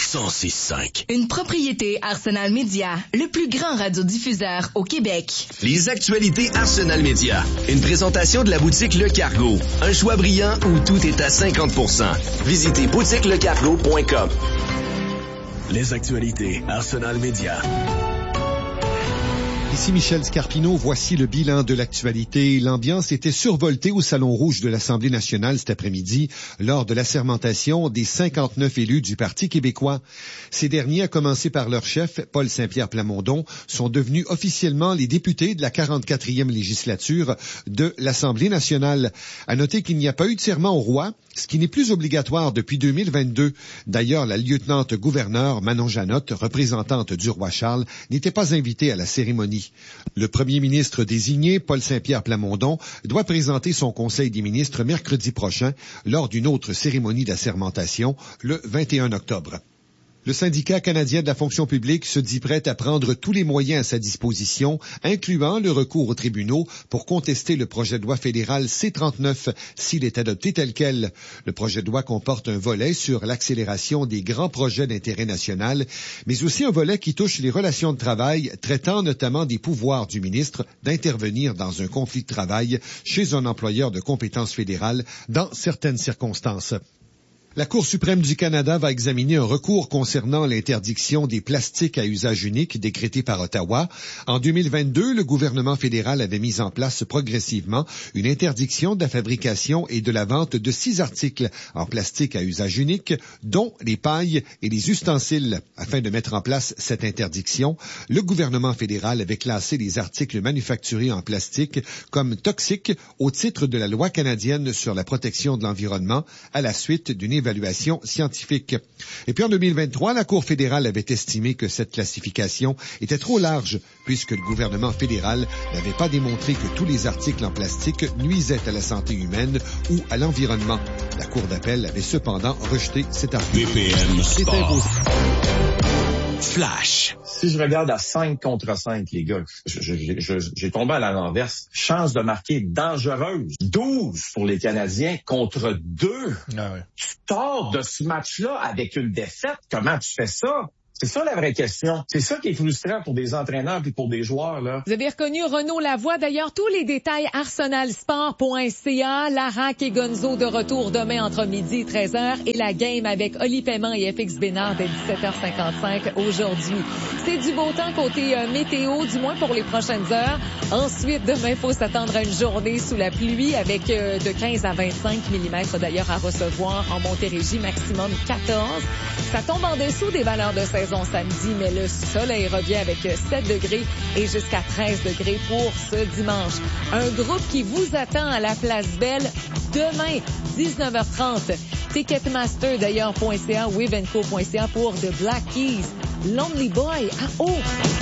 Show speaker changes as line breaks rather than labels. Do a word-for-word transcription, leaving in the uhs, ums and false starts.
cent six cinq.
Une propriété Arsenal Média, le plus grand radiodiffuseur au Québec.
Les actualités Arsenal Média. Une présentation de la boutique Le Cargo. Un choix brillant où tout est à cinquante pour cent. Visitez boutique le cargo point com. Les actualités Arsenal Média.
Ici Michel Scarpino, voici le bilan de l'actualité. L'ambiance était survoltée au Salon Rouge de l'Assemblée nationale cet après-midi lors de l'assermentation des cinquante-neuf élus du Parti québécois. Ces derniers, à commencer par leur chef, Paul Saint-Pierre Plamondon, sont devenus officiellement les députés de la quarante-quatrième législature de l'Assemblée nationale. À noter qu'il n'y a pas eu de serment au roi, ce qui n'est plus obligatoire depuis deux mille vingt-deux. D'ailleurs, la lieutenant-gouverneure Manon Janotte, représentante du roi Charles, n'était pas invitée à la cérémonie. Le premier ministre désigné, Paul Saint-Pierre Plamondon, doit présenter son conseil des ministres mercredi prochain lors d'une autre cérémonie d'assermentation le vingt et un octobre. Le syndicat canadien de la fonction publique se dit prêt à prendre tous les moyens à sa disposition, incluant le recours aux tribunaux pour contester le projet de loi fédéral C trente-neuf s'il est adopté tel quel. Le projet de loi comporte un volet sur l'accélération des grands projets d'intérêt national, mais aussi un volet qui touche les relations de travail, traitant notamment des pouvoirs du ministre d'intervenir dans un conflit de travail chez un employeur de compétences fédérales dans certaines circonstances. La Cour suprême du Canada va examiner un recours concernant l'interdiction des plastiques à usage unique décrété par Ottawa. En deux mille vingt-deux, le gouvernement fédéral avait mis en place progressivement une interdiction de la fabrication et de la vente de six articles en plastique à usage unique, dont les pailles et les ustensiles. Afin de mettre en place cette interdiction, le gouvernement fédéral avait classé les articles manufacturés en plastique comme toxiques au titre de la loi canadienne sur la protection de l'environnement à la suite d'une évaluation évaluation scientifique. Et puis en deux mille vingt-trois, la Cour fédérale avait estimé que cette classification était trop large puisque le gouvernement fédéral n'avait pas démontré que tous les articles en plastique nuisaient à la santé humaine ou à l'environnement. La Cour d'appel avait cependant rejeté cet article.
B P M
C'est imposé.
Flash.
Si je regarde à cinq contre cinq, les gars, je, je, je, j'ai tombé à la renverse. Chance de marquer dangereuse. douze pour les Canadiens contre deux.
Ah ouais.
Tu sors de ce match-là avec une défaite. Comment tu fais ça? C'est ça la vraie question. C'est ça qui est frustrant pour des entraîneurs et pour des joueurs, là.
Vous avez reconnu Renaud Lavoie. D'ailleurs, tous les détails arsenal sport point c a. Larac et Gonzo de retour demain entre midi et treize heures. Et la game avec Oli Paiement et F X Bénard dès dix-sept heures cinquante-cinq aujourd'hui. C'est du beau temps côté euh, météo, du moins pour les prochaines heures. Ensuite, demain, il faut s'attendre à une journée sous la pluie avec euh, de quinze à vingt-cinq millimètres d'ailleurs à recevoir en Montérégie, maximum quatorze. Ça tombe en dessous des valeurs de saison samedi, mais le soleil revient avec sept degrés et jusqu'à treize degrés pour ce dimanche. Un groupe qui vous attend à la Place Belle demain, dix-neuf heures trente. Ticketmaster d'ailleurs .ca, wivenco point c a pour The Black Keys. Lonely Boy à haut.